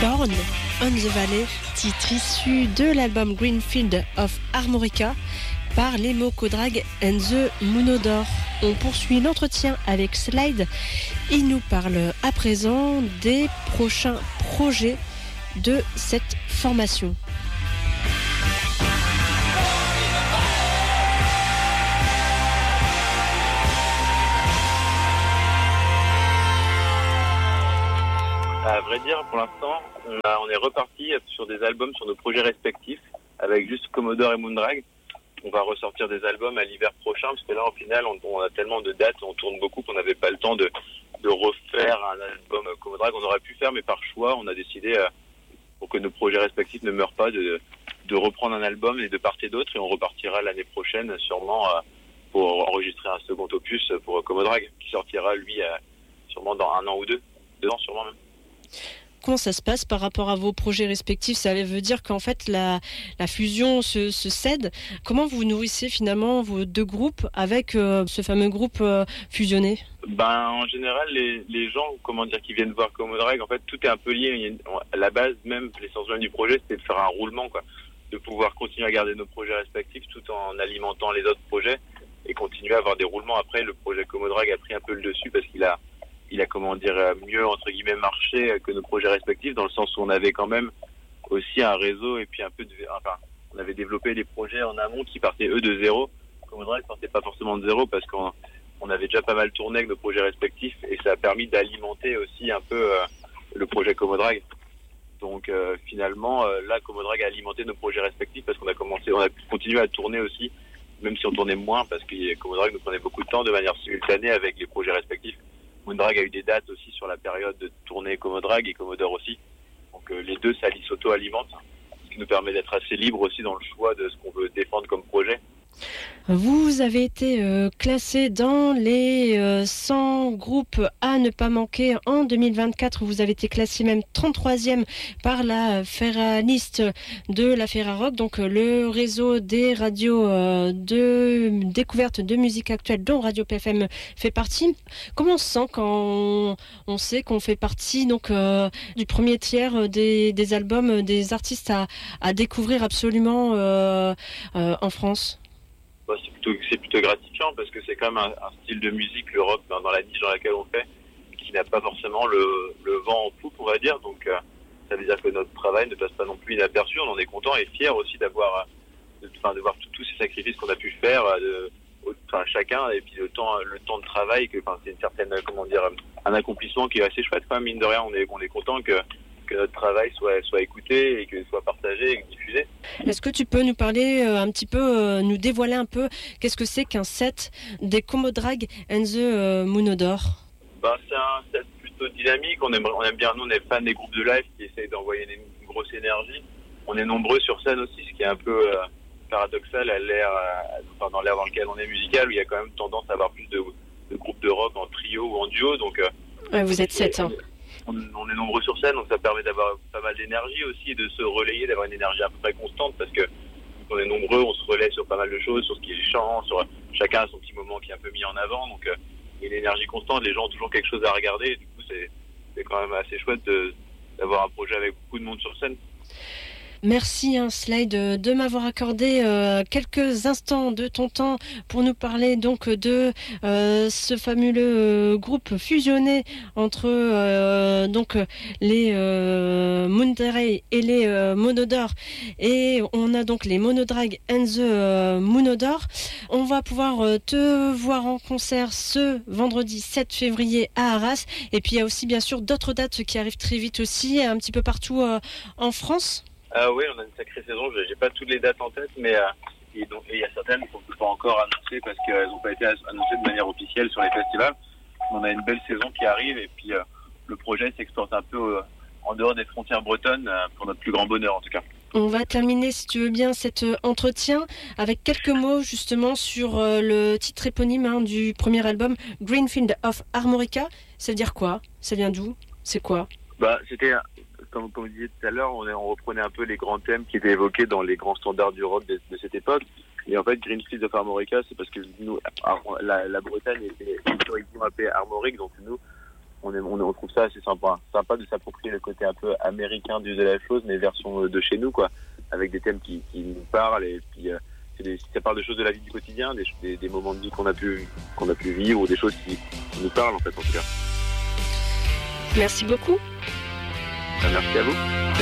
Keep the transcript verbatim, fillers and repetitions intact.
Born on the Valley, titre issu de l'album Greenfield of Armorica par les Mokodrag and the Moonodore. On poursuit l'entretien avec Slide. Il nous parle à présent des prochains projets de cette formation. À vrai dire, pour l'instant, on, a, on est reparti sur des albums sur nos projets respectifs, avec juste Commodore et Moondrag. On va ressortir des albums à l'hiver prochain, parce que là, au final, on, on a tellement de dates, on tourne beaucoup qu'on n'avait pas le temps de, de refaire un album Commodore. On aurait pu faire, mais par choix, on a décidé, euh, pour que nos projets respectifs ne meurent pas, de, de reprendre un album et de part et d'autre, et on repartira l'année prochaine, sûrement, euh, pour enregistrer un second opus pour Commodore, qui sortira, lui, euh, sûrement dans un an ou deux. Deux ans, sûrement même. Comment ça se passe par rapport à vos projets respectifs? Ça veut dire qu'en fait la, la fusion se, se cède. Comment vous nourrissez finalement vos deux groupes avec euh, ce fameux groupe euh, fusionné? Ben en général les, les gens comment dire qui viennent voir Commodore, en fait tout est un peu lié. À la base même l'essence même du projet c'était de faire un roulement quoi, de pouvoir continuer à garder nos projets respectifs tout en alimentant les autres projets et continuer à avoir des roulements. Après le projet Commodore a pris un peu le dessus parce qu'il a il a, comment dire, mieux, entre guillemets, marché que nos projets respectifs, dans le sens où on avait quand même aussi un réseau et puis un peu de, enfin, on avait développé des projets en amont qui partaient, eux, de zéro. Commodore ne partait pas forcément de zéro parce qu'on on avait déjà pas mal tourné avec nos projets respectifs et ça a permis d'alimenter aussi un peu euh, le projet Commodore. Donc, euh, finalement, euh, là, Commodore a alimenté nos projets respectifs parce qu'on a commencé, on a pu continuer à tourner aussi, même si on tournait moins parce que Commodore nous prenait beaucoup de temps de manière simultanée avec les projets respectifs. Moondrag a eu des dates aussi sur la période de tournée Commodore et Commodore aussi. Donc euh, les deux s'auto-alimentent, ce qui nous permet d'être assez libre aussi dans le choix de ce qu'on veut défendre comme projet. Vous avez été euh, classé dans les euh, cent groupes à ne pas manquer en deux mille vingt-quatre. Vous avez été classé même trente-troisième par la Ferraliste de la Ferrarock, donc euh, le réseau des radios euh, de découverte de musique actuelle dont Radio P F M fait partie. Comment on se sent quand on, on sait qu'on fait partie donc euh, du premier tiers des, des albums des artistes à, à découvrir absolument euh, euh, en France? Bah, c'est plutôt, c'est plutôt gratifiant parce que c'est quand même un, un style de musique, le rock, dans, dans la niche dans laquelle on fait, qui n'a pas forcément le, le vent en poupe, on va dire. Donc, euh, ça veut dire que notre travail ne passe pas non plus inaperçu. On en est content et fier aussi d'avoir, de, enfin, de voir tous ces sacrifices qu'on a pu faire, de, enfin, chacun, et puis le temps, le temps de travail, que, enfin, c'est une certaine, comment dire, un accomplissement qui est assez chouette, quand même, mine de rien. On est, on est content que, que notre travail soit, soit écouté et que soit partagé et diffusé. Est-ce que tu peux nous parler euh, un petit peu, euh, nous dévoiler un peu qu'est-ce que c'est qu'un set des Commodore and the euh, Moonodore? Ben, c'est un set plutôt dynamique. On aime, on aime bien, nous, on est fans des groupes de live qui essayent d'envoyer une, une grosse énergie. On est nombreux sur scène aussi, ce qui est un peu euh, paradoxal à l'ère, euh, enfin, dans l'ère dans laquelle on est musical, où il y a quand même tendance à avoir plus de, de groupes de rock en trio ou en duo. Donc, euh, ouais, vous êtes sept, hein. On, on est nombreux sur scène, donc ça permet d'avoir pas mal d'énergie aussi et de se relayer, d'avoir une énergie à peu près constante parce que quand on est nombreux, on se relaie sur pas mal de choses, sur ce qui est chant, sur chacun a son petit moment qui est un peu mis en avant, donc euh, il y a une énergie constante, les gens ont toujours quelque chose à regarder et du coup c'est, c'est quand même assez chouette de, d'avoir un projet avec beaucoup de monde sur scène. Merci hein, Slide de m'avoir accordé euh, quelques instants de ton temps pour nous parler donc de euh, ce fameux euh, groupe fusionné entre euh, donc les euh, Moondrag et les euh, Moonodore, et on a donc les Monodrag and the euh, Moonodore. On va pouvoir euh, te voir en concert ce vendredi sept février à Arras, et puis il y a aussi bien sûr d'autres dates qui arrivent très vite aussi un petit peu partout euh, en France. Euh, oui, on a une sacrée saison. Je n'ai pas toutes les dates en tête, mais euh, et donc, et il y a certaines qu'on ne peut pas encore annoncer parce qu'elles n'ont pas été annoncées de manière officielle sur les festivals. On a une belle saison qui arrive et puis euh, le projet s'exporte un peu euh, en dehors des frontières bretonnes euh, pour notre plus grand bonheur en tout cas. On va terminer, si tu veux bien, cet entretien avec quelques mots justement sur euh, le titre éponyme hein, du premier album, Greenfield of Armorica. Ça veut dire quoi? Ça vient d'où? C'est quoi? Bah, c'était... Comme, comme je disais tout à l'heure, on, on reprenait un peu les grands thèmes qui étaient évoqués dans les grands standards du rock de, de cette époque. Et en fait, Greenfield of Armorica, c'est parce que nous, la, la Bretagne était historiquement appelée armorique, donc nous, on, est, on, on trouve ça assez sympa, sympa de s'approprier le côté un peu américain de la chose, mais version de chez nous, quoi, avec des thèmes qui, qui nous parlent et puis euh, c'est des, ça parle de choses de la vie du quotidien, des, des, des moments de vie qu'on a pu qu'on a pu vivre ou des choses qui, qui nous parlent en fait en tout cas. Merci beaucoup. Merci à vous.